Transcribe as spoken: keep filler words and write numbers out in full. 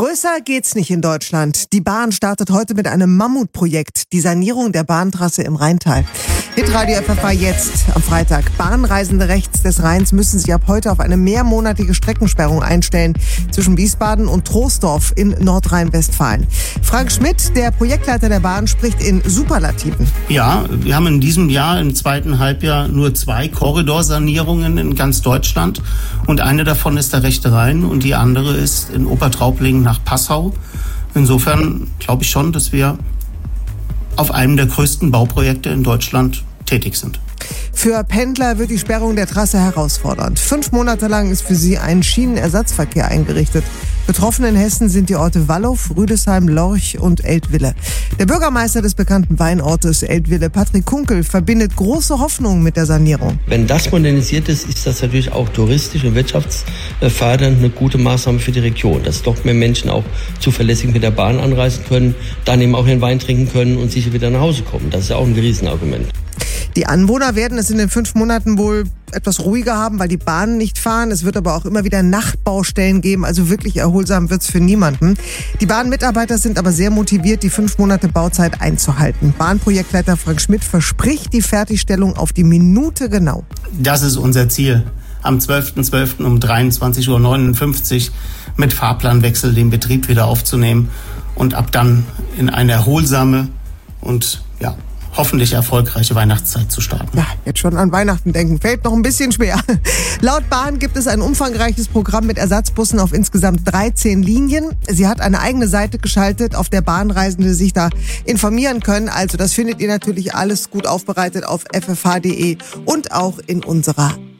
Größer geht's nicht in Deutschland. Die Bahn startet heute mit einem Mammutprojekt, die Sanierung der Bahntrasse im Rheintal. Hitradio F F A jetzt am Freitag. Bahnreisende rechts des Rheins müssen sich ab heute auf eine mehrmonatige Streckensperrung einstellen zwischen Wiesbaden und Troisdorf in Nordrhein-Westfalen. Frank Schmidt, der Projektleiter der Bahn, spricht in Superlativen. Ja, wir haben in diesem Jahr, im zweiten Halbjahr, nur zwei Korridorsanierungen in ganz Deutschland. Und eine davon ist der rechte Rhein und die andere ist in Obertraublingen nach Passau. Insofern glaube ich schon, dass wir auf einem der größten Bauprojekte in Deutschland tätig sind. Für Pendler wird die Sperrung der Trasse herausfordernd. Fünf Monate lang ist für sie ein Schienenersatzverkehr eingerichtet. Betroffen in Hessen sind die Orte Wallow, Rüdesheim, Lorch und Eltville. Der Bürgermeister des bekannten Weinortes Eltville, Patrick Kunkel, verbindet große Hoffnungen mit der Sanierung. Wenn das modernisiert ist, ist das natürlich auch touristisch und wirtschaftsfördernd eine gute Maßnahme für die Region. Dass doch mehr Menschen auch zuverlässig mit der Bahn anreisen können, dann eben auch ihren Wein trinken können und sicher wieder nach Hause kommen. Das ist ja auch ein Riesenargument. Die Anwohner werden es in den fünf Monaten wohl etwas ruhiger haben, weil die Bahnen nicht fahren. Es wird aber auch immer wieder Nachtbaustellen geben, also wirklich erholsam wird's für niemanden. Die Bahnmitarbeiter sind aber sehr motiviert, die fünf Monate Bauzeit einzuhalten. Bahnprojektleiter Frank Schmidt verspricht die Fertigstellung auf die Minute genau. Das ist unser Ziel. Am zwölften zwölften um dreiundzwanzig Uhr neunundfünfzig mit Fahrplanwechsel den Betrieb wieder aufzunehmen und ab dann in eine erholsame und ja, hoffentlich erfolgreiche Weihnachtszeit zu starten. Ja, jetzt schon an Weihnachten denken, fällt noch ein bisschen schwer. Laut Bahn gibt es ein umfangreiches Programm mit Ersatzbussen auf insgesamt dreizehn Linien. Sie hat eine eigene Seite geschaltet, auf der Bahnreisende sich da informieren können. Also das findet ihr natürlich alles gut aufbereitet auf f f h punkt d e und auch in unserer